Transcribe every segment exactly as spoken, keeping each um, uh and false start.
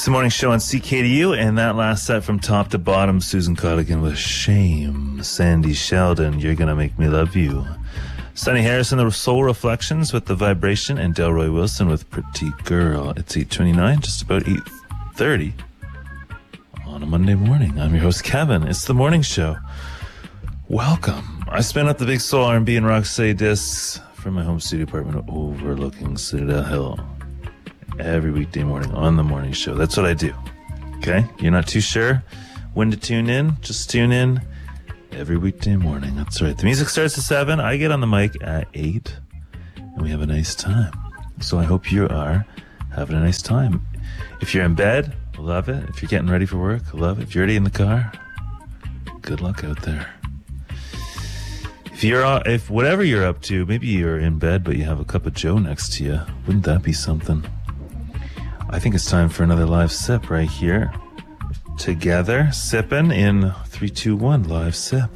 the morning show on C K D U, and that last set from top to bottom, Susan Cottigan with Shame, Sandy Sheldon, You're Gonna Make Me Love You, Sonny Harrison, The Soul Reflections with The Vibration, and Delroy Wilson with Pretty Girl. It's eight twenty-nine, just about eight thirty on a Monday morning. I'm your host, Kevin. It's the morning show. Welcome. I spin up the big soul R and B and Rocksteady discs from my home studio apartment overlooking Citadel Hill every weekday morning on the morning show. That's what I do. Okay? You're not too sure when to tune in? Just tune in every weekday morning. That's right. The music starts at seven. I get on the mic at eight, and we have a nice time. So I hope you are having a nice time. If you're in bed, love it. If you're getting ready for work, love it. If you're already in the car, good luck out there. If you're, uh, if whatever you're up to, maybe you're in bed, but you have a cup of Joe next to you. Wouldn't that be something? I think it's time for another live sip right here. Together, sipping in three, two, one, live sip.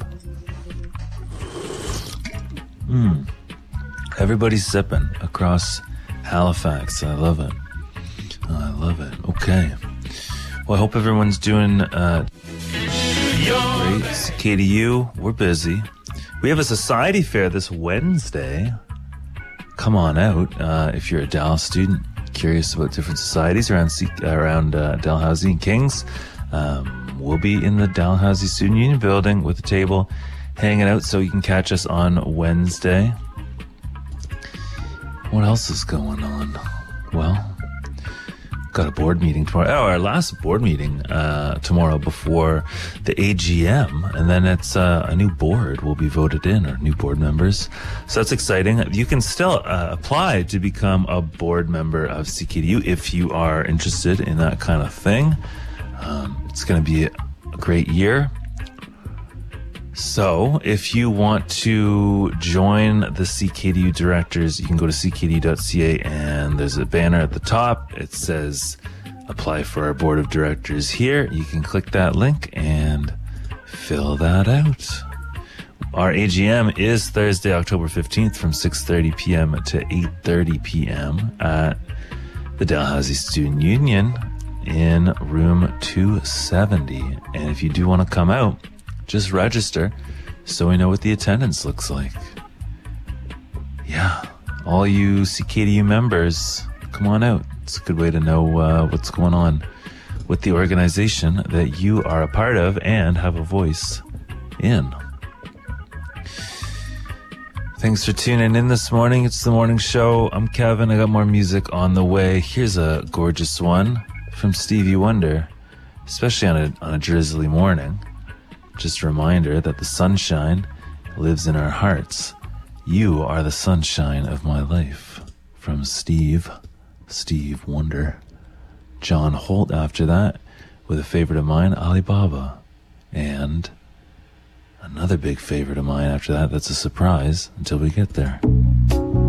Mmm. Everybody's sipping across Halifax. I love it. I love it. Okay. Well, I hope everyone's doing uh, great. C K D U, we're busy. We have a society fair this Wednesday. Come on out uh, if you're a Dallas student, curious about different societies around C- around uh, Dalhousie and Kings. Um, we'll be in the Dalhousie Student Union building with a table, hanging out, so you can catch us on Wednesday. What else is going on? Well, got a board meeting tomorrow. Oh, our last board meeting uh, tomorrow before the A G M, and then it's uh, a new board will be voted in, or new board members. So that's exciting. You can still uh, apply to become a board member of C K D U if you are interested in that kind of thing. Um, it's going to be a great year. So if you want to join the C K D U directors, you can go to c k d u dot c a, and there's a banner at the top. It says apply for our board of directors here. You can click that link and fill that out. Our A G M is Thursday, October fifteenth from six thirty p.m. to eight thirty p.m. at the Dalhousie Student Union in room two seventy. And if you do want to come out, just register so we know what the attendance looks like. Yeah, all you C K D U members, come on out. It's a good way to know uh, what's going on with the organization that you are a part of and have a voice in. Thanks for tuning in this morning. It's the morning show. I'm Kevin. I got more music on the way. Here's a gorgeous one from Stevie Wonder, especially on a, on a drizzly morning. Just a reminder that the sunshine lives in our hearts. You are the sunshine of my life. From Steve, Steve Wonder. John Holt after that, with a favorite of mine, Alibaba. And another big favorite of mine after that, that's a surprise until we get there.